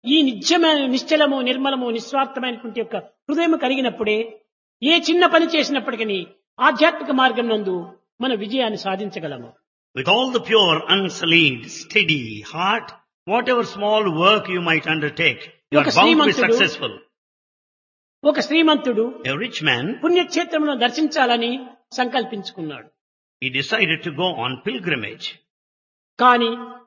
ఈ నిత్యమైన నిశ్చలము నిర్మలము నిస్వార్థమైనటువంటి యొక్క హృదయం కలిగినప్పుడే ఏ చిన్న పని చేసినప్పటికీ ఆధ్యాత్మిక మార్గం నందు మన విజయాన్ని సాధించగలము. With all the pure, unsullied, steady heart, whatever small work you might undertake, you are bound to be successful. ఒక శ్రీమంతుడు A rich man, పుణ్యక్షేత్రమును దర్శించాలని సంకల్పించుకున్నాడు. he decided to go on pilgrimage. కానీ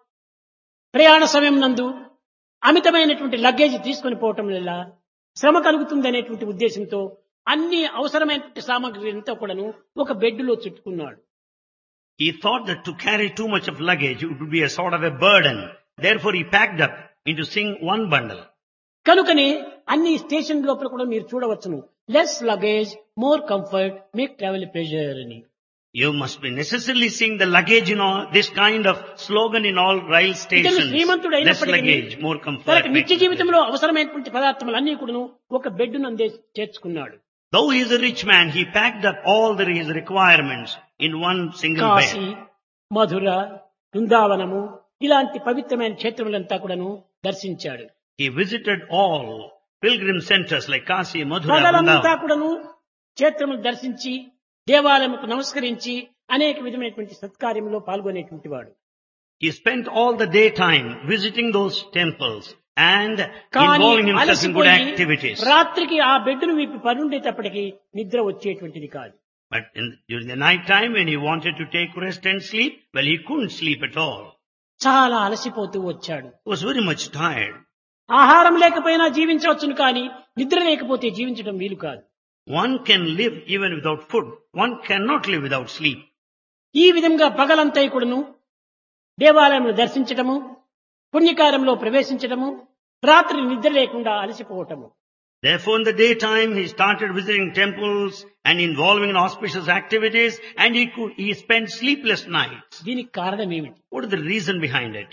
ప్రయాణ సమయం నందు అమితమైనటువంటి లగేజ్ తీసుకొని పోవటం వల్ల శ్రమ కలుగుతుంది అనేటువంటి ఉద్దేశంతో అన్ని అవసరమైనటువంటి సామాగ్రి అంతా కూడాను ఒక బెడ్లో చుట్టుకున్నాడు. He thought that to carry too much of luggage it would be a sort of a burden. Therefore he packed up into one bundle. కనుకనే అన్ని స్టేషన్ లోపల కూడా మీరు చూడవచ్చును, less luggage more comfort make travel pleasure అని. You must be necessarily seeing the luggage, this kind of slogan in all rail stations. Srimanthudu Less luggage, more comfort. నిత్య జీవితంలో అవసరమైనటువంటి పదార్థములు అన్ని కూడాను ఒక bed నందే చేర్చుకున్నాడు. Though he is a rich man, he packed up all his requirements in one single Kashi, bed. మధుర, బృందావనము ఇలాంటి పవిత్రమైన క్షేత్రములంతా కూడాను దర్శించాడు. He visited all pilgrim centers like Kasi, Madhura, ప్రజలంతా Vrindavan. కూడాను క్షేత్రములు దర్శించి దేవాలయముకు నమస్కరించి అనేక విధమైనటువంటి సత్కార్యంలో పాల్గొనేటువంటి వాడు. He spent all the daytime visiting those temples and కానీ involving himself in good అలసిపోయి activities. రాత్రికి ఆ బెడ్డును విప్పి పరుండేటప్పటికి నిద్ర వచ్చేటువంటిది కాదు. But during the night time when he wanted to take rest and sleep, well, he couldn't sleep at all. చాలా అలసిపోతూ వచ్చాడు. He was very much tired. ఆహారం లేకపోయినా జీవించవచ్చును కానీ నిద్ర లేకపోతే జీవించడం వీలు కాదు. One can live even without food. One cannot live without sleep. ఈ విధంగా పగలంతా కూడాను దేవాలయంలో దర్శించటము, పుణ్యకార్యంలో ప్రవేశించటము, రాత్రి నిద్ర లేకుండా అలసిపోవటము. Therefore, in the daytime, he started visiting temples and involving in auspicious activities, and he spent sleepless nights. దీనికి కారణం ఏమిటి? What is the reason behind it?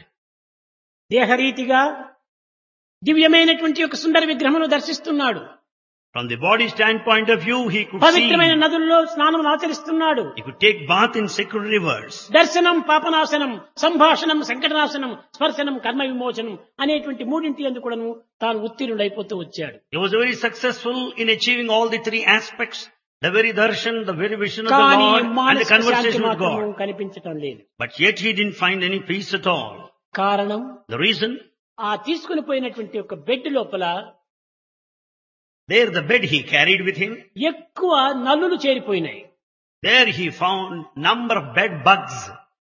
దేహరీతిగా దివ్యమైనటువంటి ఒక సుందర విగ్రహమును దర్శిస్తున్నాడు. From the body standpoint of view, he could పవిత్రమైన నదుల్లో స్నానం ఆచరిస్తున్నాడు. He could take bath in sacred rivers. దర్శనం పాపనాశనం, సంభాషణం సంకటనాశనం, స్పర్శనం కర్మ విమోచనం అనేటువంటి మూడింటి యందు కూడాను తాను ఉత్తీర్ణుడైపోతూ వచ్చాడు. He was very successful in achieving all the three aspects, the very darshan, the very vision of the కానీ Lord, and the మానసిక శాంతి conversation with మాత్రము God. కనిపించటం లేదు. But yet he didn't find any peace at all. కారణం The reason? ఆ తీసుకుని పోయినటువంటి ఒక బెడ్ లోపల There the bed he carried with him, ఎక్కువ నల్లులు చేరిపోయినాయి. there he found number of bed bugs.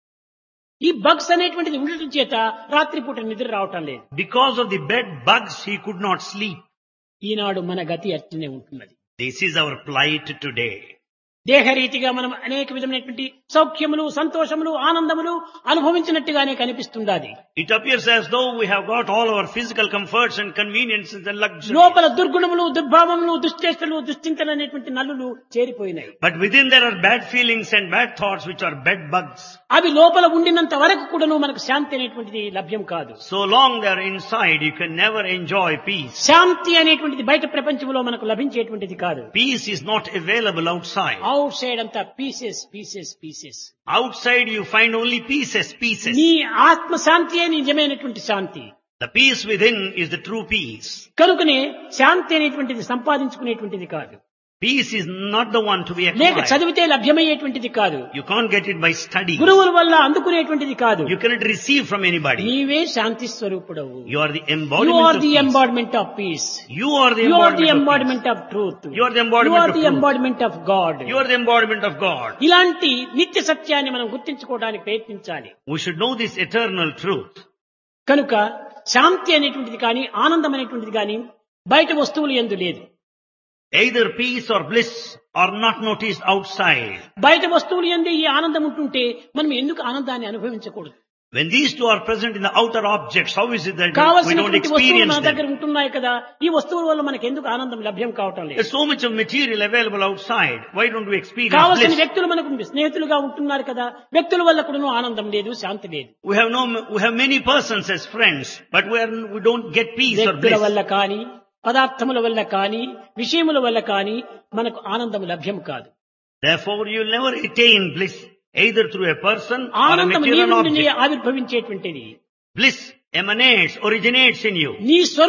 ఈ బగ్స్ అనేటువంటిది ఉండటం చేత రాత్రిపూట నిద్ర రావటం లేదు. Because of the bed bugs, he could not sleep. ఈనాడు మన గతి అట్లనే ఉంటున్నది. This is our plight today. దేహరీతిగా మనం అనేక విధమైనటువంటి సౌఖ్యములు, సంతోషములు, ఆనందములు అనుభవించినట్టుగానే కనిపిస్తుండాలి. It appears as though we have got all our physical comforts and conveniences and luxury. లోపల దుర్గుణములు, దుర్భావములు, దుశ్చేష్టలు, దుశ్చింతలు అనేటువంటి నల్లులు చేరిపోయినాయి. But within there are bad feelings and bad thoughts which are bed bugs. అవి లోపల ఉండినంత వరకు కూడాను మనకు శాంతి అనేటువంటిది లభ్యం కాదు. So long they are inside, you can never enjoy peace. శాంతి అనేటువంటిది బయట ప్రపంచంలో మనకు లభించేటువంటిది కాదు. Peace is not available outside. Out side అంతా pieces pieces pieces. Outside you find only pieces. నీ ఆత్మ శాంతియే నిజమైనటువంటి శాంతి. The peace within is the true peace. కనుకనే శాంతి అనేటువంటిది సంపాదించుకునేటువంటిది కాదు. Peace is not the one to be లేక acquired. చదివితే లభ్యమయ్యేటువంటిది కాదు. You can't get it by study. గురువుల వల్ల అందుకునేటువంటిది కాదు. You cannot receive from anybody. నీవే శాంతి స్వరూపుడవు. You are the You embodiment are of the peace. embodiment of peace. You are the You are the embodiment of embodiment of truth. You are the You embodiment are of the truth. embodiment of God. peace. You are the embodiment of God. ఇలాంటి నిత్య సత్యాన్ని మనం గుర్తించుకోవడానికి ప్రయత్నించాలి. We should know this eternal truth. కనుక శాంతి అనేటువంటిది కానీ ఆనందం అనేటువంటిది కానీ బయట వస్తువులు యందు లేదు. Either peace or bliss are not noticed outside. బయట వస్తువులు యందు ఈ ఆనందం ఉంటుంటే మనం ఎందుకు ఆనందాన్ని అనుభవించకూడదు? When these two are present in the outer objects, how is it that we don't కావలసినటువంటి వస్తువులు experience మన దగ్గర them? ఉంటున్నాయి కదా, ఈ వస్తువుల వల్ల మనకు ఎందుకు ఆనందం లభ్యం కావటం లేదు? There's so much of material available outside. Why don't we experience కావలసిన bliss? వ్యక్తులు మనకు స్నేహితులుగా ఉంటున్నారు కదా, వ్యక్తుల వల్ల కూడా ఆనందం లేదు, శాంతి లేదు. We have many persons as friends, but we don't get peace or వ్యక్తుల bliss. వల్ల కానీ, పదార్థముల వల్ల కానీ, విషయముల వల్ల కానీ మనకు ఆనందం లభ్యం కాదు. Therefore, you'll never attain bliss either through a person or a ఆనందం నీ material నుండి object. ఆవిర్భవించేటువంటిది. Bliss originates in you. నీ